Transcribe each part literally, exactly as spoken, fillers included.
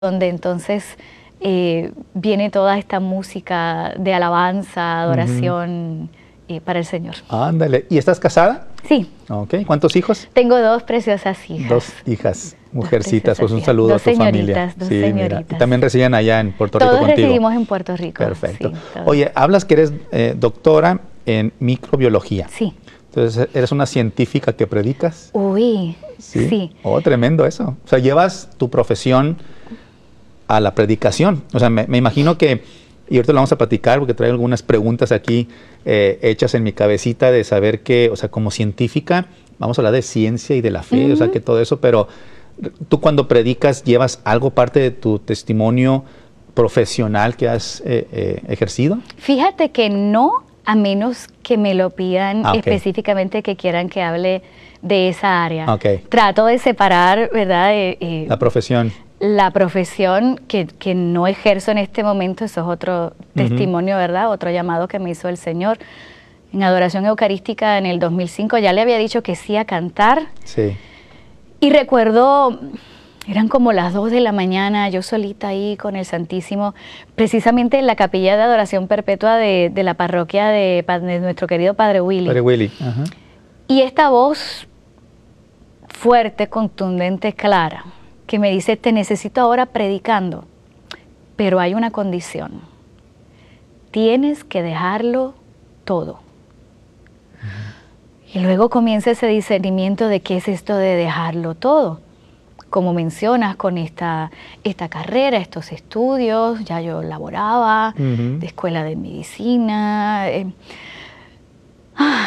donde entonces eh, viene toda esta música de alabanza, adoración uh-huh. eh, para el Señor. Ándale. ¿Y estás casada? Sí. Ok. ¿Cuántos hijos? Tengo dos preciosas hijas. Dos hijas, mujercitas. Dos pues un saludo dos a tu familia. Dos sí, señoritas. Mira. Y también residen allá en Puerto Rico todos contigo. Todos residimos en Puerto Rico. Perfecto. Sí, Oye, hablas que eres eh, doctora en microbiología. Sí. Entonces, ¿eres una científica que predicas? Uy, sí. sí. Oh, tremendo eso. O sea, llevas tu profesión a la predicación. O sea, me, me imagino que, y ahorita lo vamos a platicar porque traigo algunas preguntas aquí eh, hechas en mi cabecita de saber que, o sea, como científica, vamos a hablar de ciencia y de la fe, uh-huh. o sea, que todo eso, pero tú cuando predicas, ¿llevas algo parte de tu testimonio profesional que has eh, eh, ejercido? Fíjate que no, a menos que me lo pidan ah, okay. específicamente que quieran que hable de esa área. Okay. Trato de separar, ¿verdad? Eh, eh, la profesión. La profesión que, que no ejerzo en este momento, eso es otro testimonio, uh-huh. ¿verdad? Otro llamado que me hizo el Señor. En adoración eucarística en el dos mil cinco ya le había dicho que sí a cantar. Sí. Y recuerdo, eran como las dos de la mañana, yo solita ahí con el Santísimo, precisamente en la capilla de adoración perpetua de, de la parroquia de, de nuestro querido Padre Willy. Padre Willy. Uh-huh. Y esta voz fuerte, contundente, clara, que me dice, te necesito ahora predicando, pero hay una condición. Tienes que dejarlo todo. Uh-huh. Y luego comienza ese discernimiento de qué es esto de dejarlo todo. Como mencionas, con esta, esta carrera, estos estudios, ya yo laboraba, uh-huh. de escuela de medicina. Eh, ah,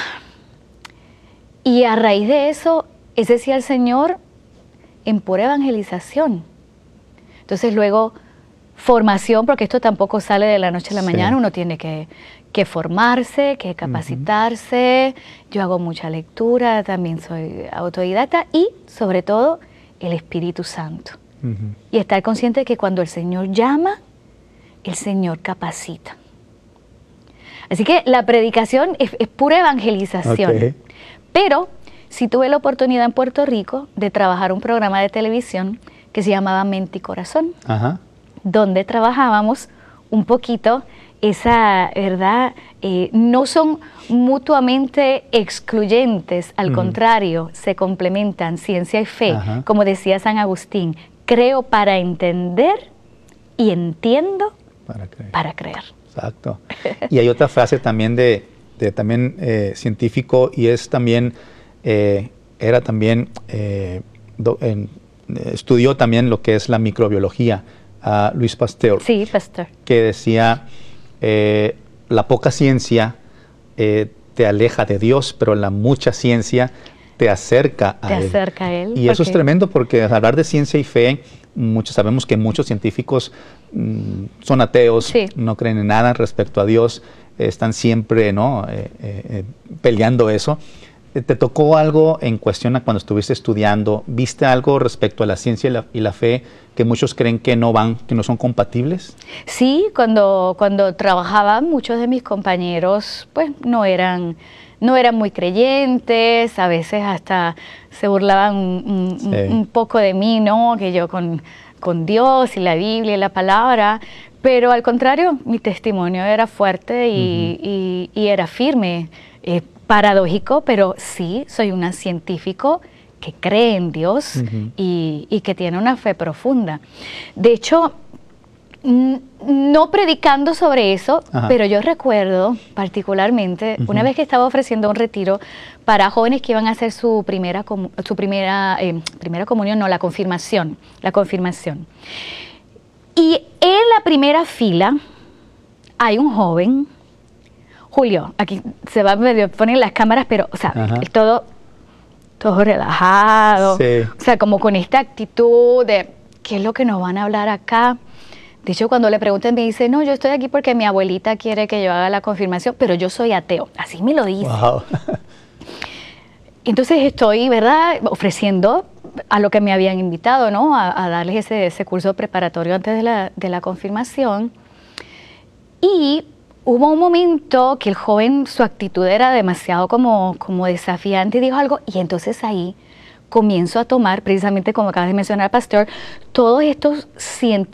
y a raíz de eso, es decir, el Señor en pura evangelización. Entonces luego formación, porque esto tampoco sale de la noche a la mañana, sí. uno tiene que, que formarse, que capacitarse, uh-huh. yo hago mucha lectura, también soy autodidacta y sobre todo el Espíritu Santo. Uh-huh. Y estar consciente de que cuando el Señor llama, el Señor capacita. Así que la predicación es, es pura evangelización, okay. pero sí tuve la oportunidad en Puerto Rico de trabajar un programa de televisión que se llamaba Mente y Corazón, Ajá. donde trabajábamos un poquito esa, ¿verdad? Eh, no son mutuamente excluyentes, al uh-huh. contrario, se complementan, ciencia y fe, Ajá. como decía San Agustín, creo para entender y entiendo para creer. Para creer. Exacto. Y hay otra frase también de, de también eh, científico y es también... Eh, era también, eh, do, en, eh, estudió también lo que es la microbiología, uh, Luis Pasteur. Sí, Pasteur. Que decía, eh, la poca ciencia eh, te aleja de Dios, pero la mucha ciencia te acerca a te Él. Te acerca a Él. Y porque... eso es tremendo porque al hablar de ciencia y fe, muchos sabemos que muchos científicos mm, son ateos, sí. no creen en nada respecto a Dios, eh, están siempre ¿no? eh, eh, peleando eso. ¿Te tocó algo en cuestión a cuando estuviste estudiando? ¿Viste algo respecto a la ciencia y la, y la fe que muchos creen que no van, que no son compatibles? Sí, cuando, cuando trabajaba, muchos de mis compañeros pues no eran, no eran muy creyentes, a veces hasta se burlaban un, sí. un, un poco de mí, ¿no? Que yo con, con Dios y la Biblia y la palabra, pero al contrario, mi testimonio era fuerte y, uh-huh. y, y era firme. Eh, paradójico, pero sí, soy una científico que cree en Dios uh-huh. y, y que tiene una fe profunda. De hecho, n- no predicando sobre eso, Ajá. pero yo recuerdo particularmente uh-huh. una vez que estaba ofreciendo un retiro para jóvenes que iban a hacer su primera, com- su primera, eh, primera comunión, no, la confirmación, la confirmación. Y en la primera fila hay un joven, Julio, aquí se va a poner las cámaras, pero, o sea, es todo, todo relajado, sí. o sea, como con esta actitud de, ¿qué es lo que nos van a hablar acá? De hecho, cuando le preguntan, me dice, no, yo estoy aquí porque mi abuelita quiere que yo haga la confirmación, pero yo soy ateo, así me lo dice. Wow. Entonces estoy, ¿verdad?, ofreciendo a lo que me habían invitado, ¿no?, a, a darles ese, ese curso preparatorio antes de la, de la confirmación, y hubo un momento que el joven, su actitud era demasiado como, como desafiante y dijo algo, y entonces ahí comienzo a tomar, precisamente como acabas de mencionar, Pastor, todos estos científicos